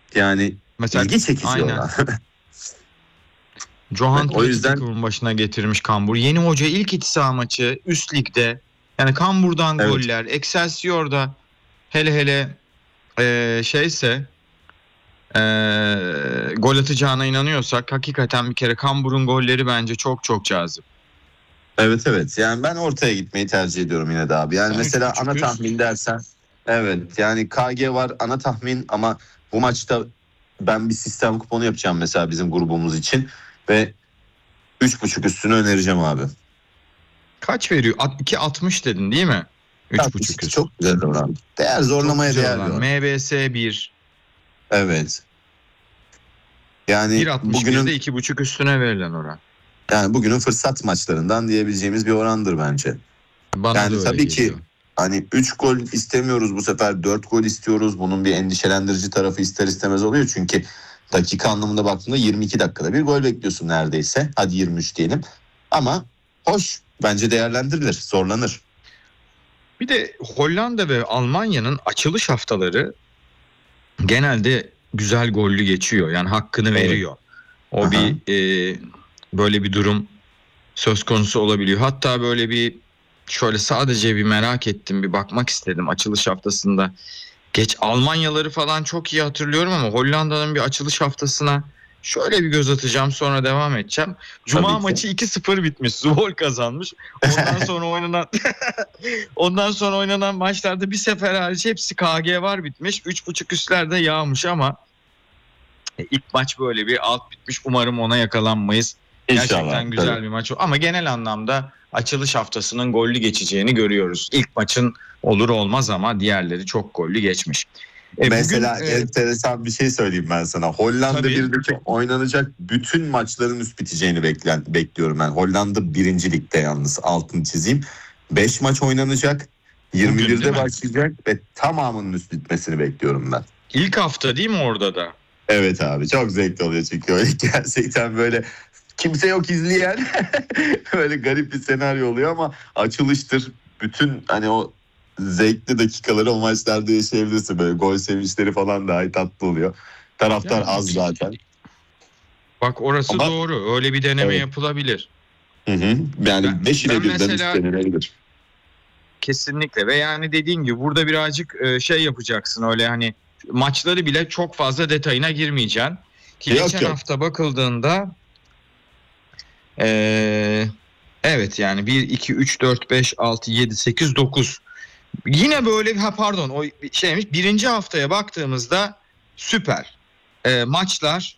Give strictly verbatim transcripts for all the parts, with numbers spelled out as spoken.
Yani mesela, ilgi çekici aynen. Olan. Johan o yüzden takımın başına getirmiş Kambur. Yeni hoca ilk iç saha maçı üst ligde. Yani Kambur'dan evet. Goller. Excelsior'da hele hele e, şeyse e, gol atacağına inanıyorsak hakikaten bir kere Kambur'un golleri bence çok çok cazip. Evet evet. Yani ben ortaya gitmeyi tercih ediyorum yine de abi. Yani ben mesela ana üst. tahmin dersen evet yani K G var ana tahmin ama bu maçta ben bir sistem kuponu yapacağım mesela bizim grubumuz için ve üç buçuk üstünü önereceğim abi. Kaç veriyor? iki altmış dedin değil mi? üç buçuk üstü. Çok güzel oran. Değer zorlamaya değer oran. M B S bir. Evet. Yani bir altmış birde iki buçuk üstüne verilen oran. Yani bugünün fırsat maçlarından diyebileceğimiz bir orandır bence. Bana yani da öyle tabii geliyor. ki hani üç gol istemiyoruz bu sefer dört gol istiyoruz. Bunun bir endişelendirici tarafı ister istemez oluyor. Çünkü dakika anlamında baktığında yirmi iki dakikada bir gol bekliyorsun neredeyse. Hadi yirmi üç diyelim. Ama hoş bence değerlendirilir, zorlanır. Bir de Hollanda ve Almanya'nın açılış haftaları genelde güzel gollü geçiyor. Yani hakkını evet. veriyor. O Aha. bir e, böyle bir durum söz konusu olabiliyor. Hatta böyle bir şöyle sadece bir merak ettim, bir bakmak istedim açılış haftasında. Geç Almanyaları falan çok iyi hatırlıyorum ama Hollanda'nın bir açılış haftasına şöyle bir göz atacağım, sonra devam edeceğim. Cuma maçı iki sıfır bitmiş. Zwolle kazanmış. Ondan sonra oynanan ondan sonra oynanan maçlarda bir sefer hariç hepsi K G var bitmiş. üç buçuk üstlerde yağmış ama ilk maç böyle bir alt bitmiş. Umarım ona yakalanmayız. İnşallah, gerçekten güzel tabii. bir maç. Ama genel anlamda açılış haftasının gollü geçeceğini görüyoruz. İlk maçın olur olmaz ama diğerleri çok gollü geçmiş. E Mesela bugün, enteresan e, bir şey söyleyeyim ben sana. Hollanda birdeki oynanacak bütün maçların üst biteceğini beklen, bekliyorum ben. Hollanda birinci ligde yalnız altını çizeyim. beş maç oynanacak. yirmi birde başlayacak ve tamamının üst bitmesini bekliyorum ben. İlk hafta değil mi orada da? Evet abi çok zevkli oluyor çünkü öyle gerçekten böyle kimse yok izleyen böyle garip bir senaryo oluyor ama açılıştır. Bütün hani o zevkli dakikaları o maçlarda yaşayabilirsin. Böyle gol sevinçleri falan daha tatlı oluyor. Taraftar yani, az zaten. Bak orası ama, doğru. Öyle bir deneme evet. yapılabilir. Hı hı. Yani beş ile birden üst denilebilir. Kesinlikle ve yani dediğin gibi burada birazcık şey yapacaksın, öyle hani maçları bile çok fazla detayına girmeyeceksin. Ki yok, geçen yok. hafta bakıldığında ee, evet yani bir, iki, üç, dört, beş, altı, yedi, sekiz, dokuz yine böyle ha pardon o şeymiş, birinci haftaya baktığımızda süper e, maçlar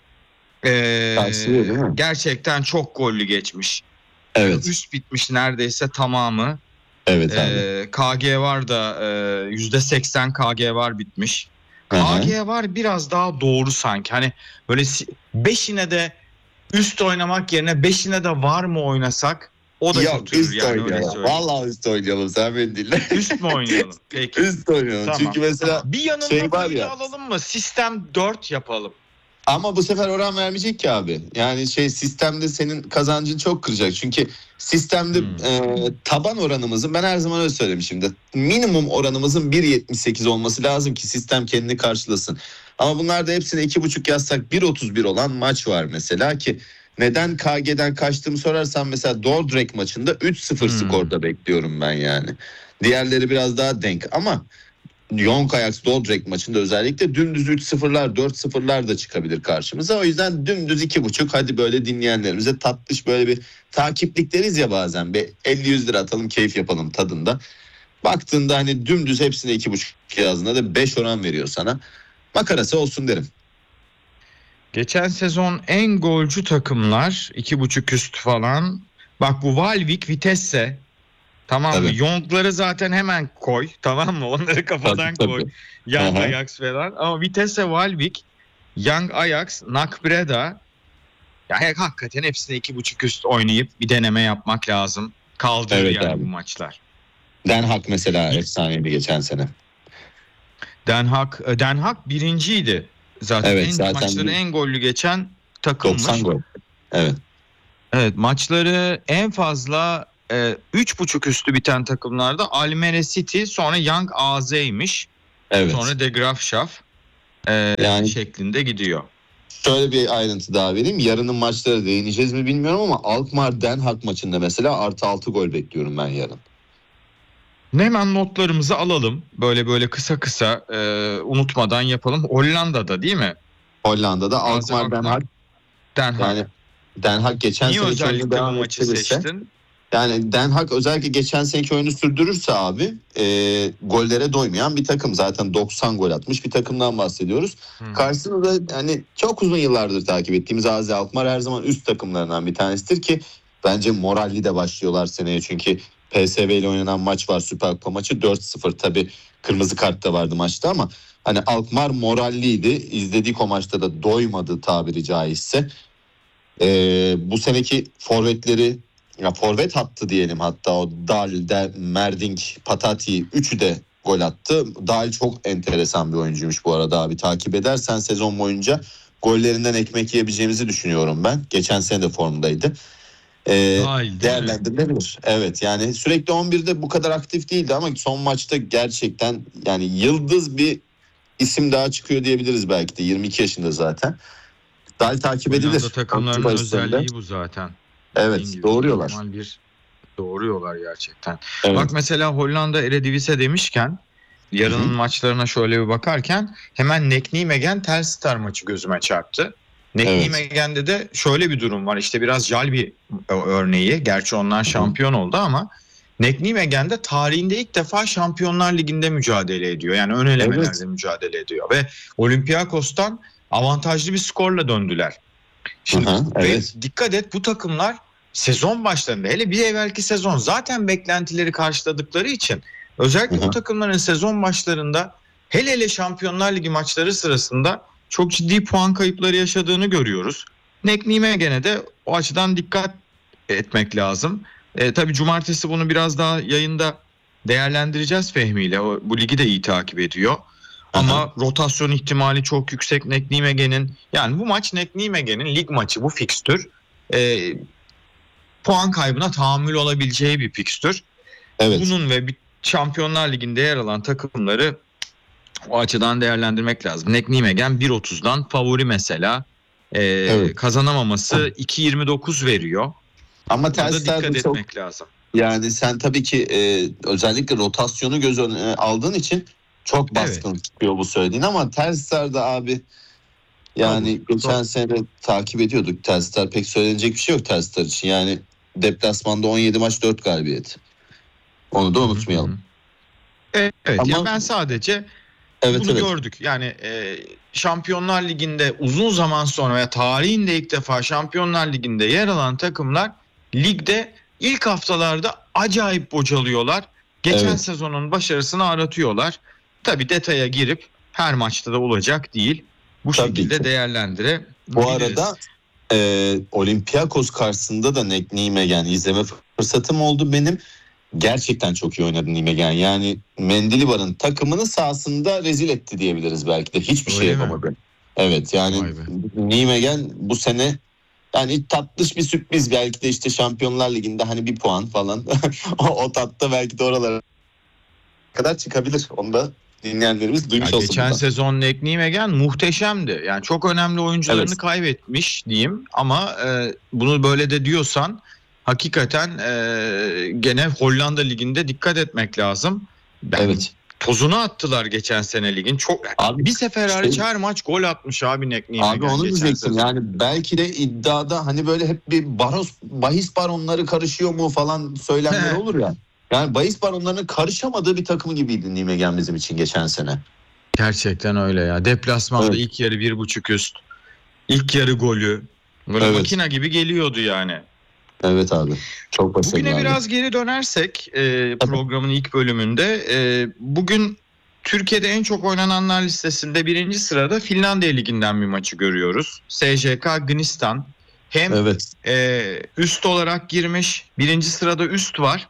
e, gerçekten çok gollü geçmiş. Evet. Yani üst bitmiş neredeyse tamamı. Evet abi. Ee, K G var da yüzde seksen K G var bitmiş. K G var biraz daha doğru sanki. Hani böyle beşine de üst oynamak yerine beşine de var mı oynasak o da yok, götürür yani öyle söyleyeyim. Vallahi üst oynayalım, sen beni dinle. Üst mü oynayalım? Peki. Üst oynayalım. Tamam. Çünkü mesela bir yanında şey var ya, alalım mı? Sistem dört yapalım. Ama bu sefer oran vermeyecek ki abi. Yani şey sistemde senin kazancın çok kıracak. Çünkü sistemde hmm. e, taban oranımızın, ben her zaman öyle söylemişimdir. Minimum oranımızın bir yetmiş sekiz olması lazım ki sistem kendini karşılasın. Ama bunlarda hepsine iki buçuk yazsak bir otuz bir olan maç var mesela ki neden K G'den kaçtığımı sorarsan mesela Dordrecht maçında üç sıfır hmm. skorda bekliyorum ben yani. Diğerleri biraz daha denk ama Young Ajax Dordrecht maçında özellikle dümdüz üç sıfırlar dört sıfırlar da çıkabilir karşımıza. O yüzden dümdüz iki buçuk, hadi böyle dinleyenlerimize tatlış böyle bir takiplik deriz ya bazen. Bir elli yüz lira atalım keyif yapalım tadında. Baktığında hani dümdüz hepsine iki buçuk yazdığında da beş oran veriyor sana. Makarası olsun derim. Geçen sezon en golcü takımlar iki buçuk üst falan. Bak bu Valvik Vitesse. Tamam mı? Young'ları zaten hemen koy. Tamam mı? Onları kafadan tabii, koy. Tabii. Young Ajax falan. Ama Vitesse Valvik, Young Ajax, Nakbreda. Ya hakikaten hepsine iki buçuk üst oynayıp bir deneme yapmak lazım. Kaldırır evet, yani abi. Bu maçlar. Den Haag mesela efsaneydi geçen sene. Den Haag, Den Haag birinciydi. Zaten evet, en zaten maçları bir... en gollü geçen takımmış. doksan gol. Evet. Evet, maçları en fazla e, üç buçuk üstü biten takımlarda Almere City, sonra Young A Z'ymiş. Evet. Sonra De Graafschap. e, Yani- şeklinde gidiyor. Şöyle bir ayrıntı daha vereyim. Yarının maçlara değineceğiz mi bilmiyorum ama Alkmaar Den Haag maçında mesela artı altı gol bekliyorum ben yarın. Hemen notlarımızı alalım. Böyle böyle kısa kısa e, unutmadan yapalım. Hollanda'da değil mi? Hollanda'da Gazi Alkmaar Den Alkmaar, Haag, Den Haag. yani Den Haag geçen Niye seneki oyunu özellikle bu devam maçı ettirirse, seçtin? yani Den Haag özellikle geçen seneki oyunu sürdürürse abi e, gollere doymayan bir takım. Zaten doksan gol atmış bir takımdan bahsediyoruz. Hı. Karşısında da yani çok uzun yıllardır takip ettiğimiz Gazi Alkmaar her zaman üst takımlarından bir tanesidir ki bence moralli de başlıyorlar seneye. Çünkü P S V ile oynanan maç var, Süper Kupa maçı dört sıfır, tabii kırmızı kart da vardı maçta ama hani Alkmaar moralliydi. İzledik o maçta da doymadı tabiri caizse. Ee, bu seneki forvetleri, ya forvet hattı diyelim, hatta o Dal, De, Merdink, Patati üçü de gol attı. Dal çok enteresan bir oyuncuymuş bu arada abi. Takip edersen sezon boyunca gollerinden ekmek yiyebileceğimizi düşünüyorum ben. Geçen sene de formdaydı. Ee, Dahil değil mi? değerlendirilebilir. Evet, yani sürekli on birde bu kadar aktif değildi ama son maçta gerçekten yani yıldız bir isim daha çıkıyor diyebiliriz belki de. yirmi iki yaşında zaten. Dal takip edilir. Hollanda takımlarının Avrupa üstünde. özelliği bu zaten. Evet, Dediğin gibi doğruyorlar. normal bir doğruyorlar gerçekten. Evet. Bak mesela Hollanda Eredivisie demişken yarının Hı hı. maçlarına şöyle bir bakarken hemen Nek Nijmegen Telstar maçı gözüme çarptı. Nek Evet. Nijmegen'de de şöyle bir durum var. İşte biraz Jalbi örneği. Gerçi onlar şampiyon oldu ama Nek Nijmegen'de tarihinde ilk defa Şampiyonlar Ligi'nde mücadele ediyor. Yani ön elemelerde Evet. mücadele ediyor ve Olympiakos'tan avantajlı bir skorla döndüler. Şimdi Hı hı, ve evet. dikkat et, bu takımlar sezon başlarında, hele bir evvelki sezon zaten beklentileri karşıladıkları için özellikle Hı hı. bu takımların sezon başlarında hele hele Şampiyonlar Ligi maçları sırasında çok ciddi puan kayıpları yaşadığını görüyoruz. Nek Nijmegen'e de o açıdan dikkat etmek lazım. E, tabii cumartesi bunu biraz daha yayında değerlendireceğiz Fehmi ile. O, bu ligi de iyi takip ediyor. Ama rotasyon ihtimali çok yüksek Nek Nijmegen'in. Yani bu maç Nek Nijmegen'in lig maçı, bu fikstür. E, puan kaybına tahammül olabileceği bir fikstür. Evet. Bunun ve bir Şampiyonlar Ligi'nde yer alan takımları o açıdan değerlendirmek lazım. Nek Nijmegen bir otuzdan favori mesela. E, Evet. Kazanamaması iki yirmi dokuz veriyor. Ama Buna da Telstar dikkat da çok, etmek lazım. yani sen tabii ki e, özellikle rotasyonu göz önüne aldığın için çok baskın çıkıyor bu söylediğin ama Telstar'da abi yani Tabii. geçen sene takip ediyorduk. Telstar, pek söylenecek bir şey yok Telstar için. Yani deplasmanda on yedi maç dört galibiyet. Onu da unutmayalım. Hı hı. Evet, Ama- ya ben sadece Evet, bunu evet. gördük. Yani e, Şampiyonlar Ligi'nde uzun zaman sonra veya tarihinde ilk defa Şampiyonlar Ligi'nde yer alan takımlar ligde ilk haftalarda acayip bocalıyorlar. Geçen Evet. sezonun başarısını aratıyorlar. Tabii detaya girip her maçta da olacak değil. Bu Tabii şekilde ki. değerlendirebiliriz. Bu arada e, Olympiakos karşısında da Nek Nijmegen izleme fırsatım oldu benim. Gerçekten çok iyi oynadı Nijmegen. Yani Mendilibar'ın takımını sahasında rezil etti diyebiliriz belki de. Hiçbir şey Öyle mi? yapamadı. Evet, yani Vay be. Nijmegen bu sene yani tatlış bir sürpriz, belki de işte Şampiyonlar Ligi'nde hani bir puan falan o, o tatta belki de oralara kadar çıkabilir. Onu da dinleyenlerimiz Ya duymuş olsun geçen buradan. sezon Nek Nijmegen muhteşemdi. Yani çok önemli oyuncularını Evet. kaybetmiş diyeyim ama e, bunu böyle de diyorsan hakikaten e, gene Hollanda Ligi'nde dikkat etmek lazım. Ben, Evet. tozunu attılar geçen sene ligin. Çok Abi, bir sefer hariç şey- her maç gol atmış abi Nek Nijmegen Abi onu geçen diyecektim, sezon. yani belki de iddiada hani böyle hep bir baros, bahis baronları karışıyor mu falan söylemler olur ya. Yani bahis baronlarının karışamadığı bir takımı gibiydi Nijmegen bizim için geçen sene. Gerçekten öyle ya. Deplasmanda Evet. ilk yarı bir buçuk üst. İlk yarı golü. Böyle Evet. makina gibi geliyordu yani. Evet abi. Çok başarılı Bugüne abi. biraz geri dönersek e, programın ilk bölümünde e, bugün Türkiye'de en çok oynananlar listesinde birinci sırada Finlandiya Ligi'nden bir maçı görüyoruz. S J K Gnistan hem Evet. e, üst olarak girmiş, birinci sırada üst var.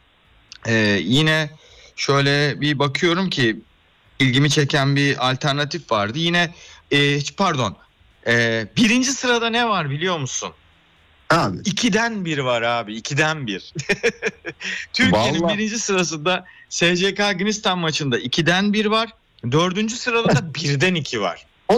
E, yine şöyle bir bakıyorum ki ilgimi çeken bir alternatif vardı. Yine e, pardon e, birinci sırada ne var biliyor musun? Abi. İkiden bir var abi. ikiden bir. Türkiye'nin Vallahi- birinci sırasında S C K Gnistan maçında ikiden bir var. Dördüncü sırada da birden iki var.